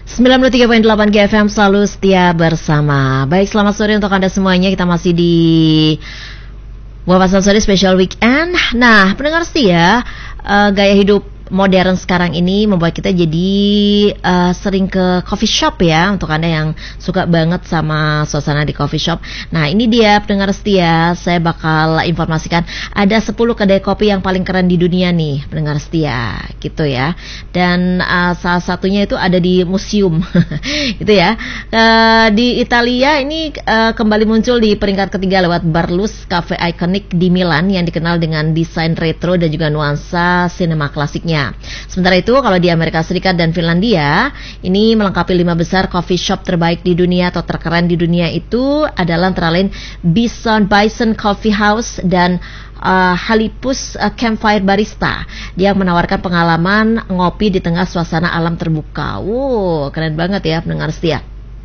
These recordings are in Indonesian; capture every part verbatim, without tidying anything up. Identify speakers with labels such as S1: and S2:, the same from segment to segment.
S1: sembilan puluh tiga koma delapan G F M selalu setia bersama. Baik, selamat sore untuk Anda semuanya. Kita masih di Wawasan Sore Special Weekend. Nah, pendengar setia, uh, gaya hidup modern sekarang ini membuat kita jadi uh, sering ke coffee shop ya, untuk Anda yang suka banget sama suasana di coffee shop. Nah, ini dia pendengar setia, saya bakal informasikan ada sepuluh kedai kopi yang paling keren di dunia nih pendengar setia, gitu ya. Dan uh, salah satunya itu ada di museum gitu ya. Uh, di Italia ini uh, kembali muncul di peringkat ketiga lewat Barlus, cafe ikonik di Milan yang dikenal dengan desain retro dan juga nuansa sinema klasiknya. Sementara itu kalau di Amerika Serikat dan Finlandia ini melengkapi lima besar coffee shop terbaik di dunia atau terkeren di dunia itu adalah antara lain Bison Bison Coffee House dan uh, Halipus uh, Campfire Barista yang menawarkan pengalaman ngopi di tengah suasana alam terbuka. Wow, keren banget ya pendengar setia.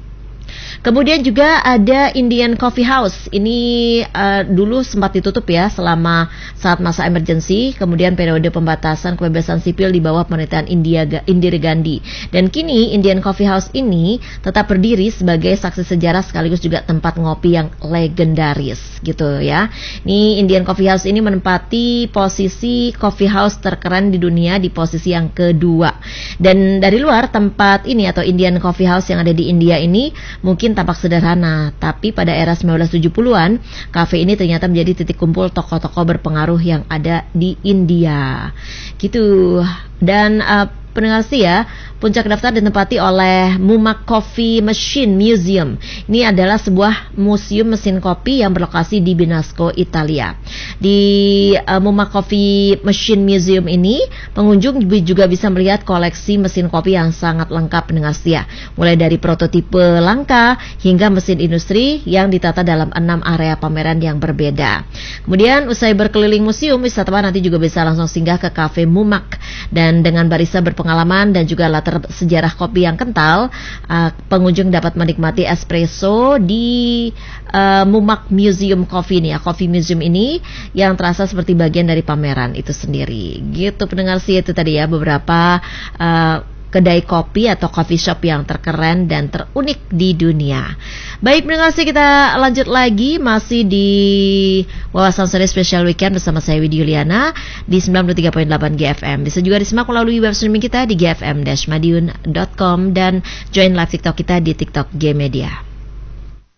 S1: Kemudian juga ada Indian Coffee House. Ini uh, dulu sempat ditutup ya selama saat masa emergency, kemudian periode pembatasan kebebasan sipil di bawah pemerintahan India, Indira Gandhi. Dan kini Indian Coffee House ini tetap berdiri sebagai saksi sejarah sekaligus juga tempat ngopi yang legendaris gitu ya. Ini Indian Coffee House ini menempati posisi coffee house terkeren di dunia di posisi yang kedua. Dan dari luar tempat ini atau Indian Coffee House yang ada di India ini mungkin tampak sederhana, tapi pada era sembilan belas tujuh puluhan, kafe ini ternyata menjadi titik kumpul tokoh-tokoh berpengaruh yang ada di India. Gitu. Dan uh, pendengar setia, puncak daftar ditempati oleh Mumac Coffee Machine Museum. Ini adalah sebuah museum mesin kopi yang berlokasi di Binasco, Italia. Di uh, Mumac Coffee Machine Museum ini, pengunjung juga bisa melihat koleksi mesin kopi yang sangat lengkap pendengar setia. Mulai dari prototipe langka hingga mesin industri yang ditata dalam enam area pameran yang berbeda. Kemudian usai berkeliling museum, wisatawan nanti juga bisa langsung singgah ke Cafe Mumac. Dan dengan barista berpengalaman dan juga latar sejarah kopi yang kental, uh, pengunjung dapat menikmati espresso di uh, Mumac Museum Coffee ini ya, Coffee Museum ini yang terasa seperti bagian dari pameran itu sendiri. Gitu pendengar sih, itu tadi ya beberapa uh, kedai kopi atau coffee shop yang terkeren dan terunik di dunia. Baik pendengar sih, kita lanjut lagi masih di Wawasan Sore Special Weekend bersama saya Widi Yuliana di sembilan puluh tiga koma delapan G F M. Bisa juga disimak melalui web streaming kita di g f m dash madiun dot com dan join live TikTok kita di TikTok G Media.